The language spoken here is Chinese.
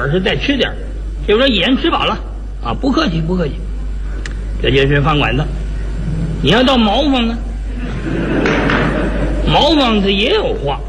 儿是再吃点儿。就说已经吃饱了啊，不客气不客气。这就是饭馆子。你要到茅坊呢，茅坊子也有话，